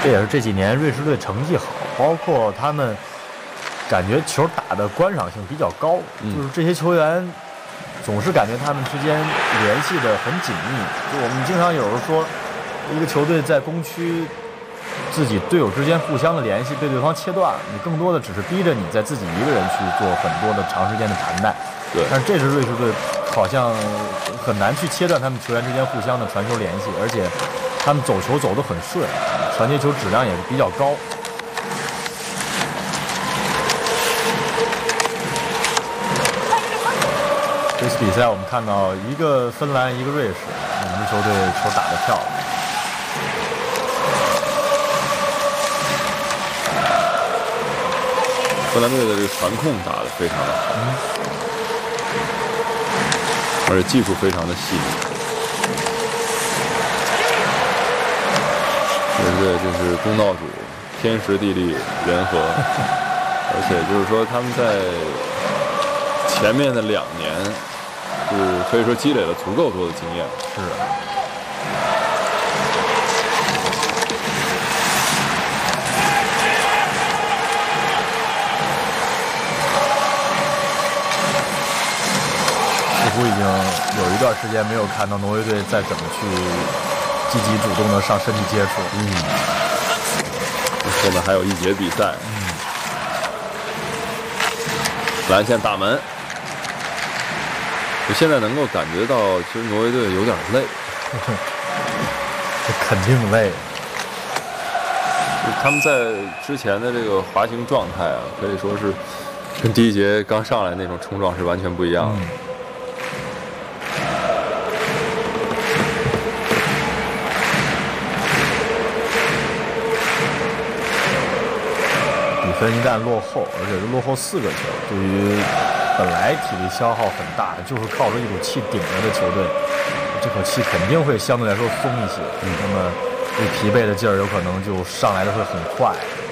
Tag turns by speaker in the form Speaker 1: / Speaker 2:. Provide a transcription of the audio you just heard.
Speaker 1: 这也是这几年瑞士队成绩好，包括他们感觉球打的观赏性比较高，就是这些球员总是感觉他们之间联系的很紧密。就我们经常有时候说，一个球队在攻区，自己队友之间互相的联系被对方切断，你更多的只是逼着你在自己一个人去做很多的长时间的盘带。
Speaker 2: 对，
Speaker 1: 但是这支瑞士队好像很难去切断他们球员之间互相的传球联系，而且他们走球走得很顺，传接球质量也比较高。这次比赛我们看到一个芬兰，一个瑞士，两支球队球打得漂亮。
Speaker 2: 芬兰队的这个传控打得非常的好，而且技术非常的细腻。对不对？就是东道主，天时地利人和，而且就是说他们在前面的2年，是可以说积累了足够多的经验。
Speaker 1: 是。似乎已经有一段时间没有看到挪威队再怎么去积极主动的上身体接触。
Speaker 2: 后面还有一节比赛。蓝线打门。我现在能够感觉到，其实挪威队有点累。
Speaker 1: 这肯定累。
Speaker 2: 他们在之前的这个滑行状态啊，可以说是跟第一节刚上来那种冲撞是完全不一样的。
Speaker 1: 比分一旦落后，而且是落后4个球，对于本来体力消耗很大的，就是靠着一股气顶着的球队，这口气肯定会相对来说松一些。那么这疲惫的劲儿有可能就上来的会很快。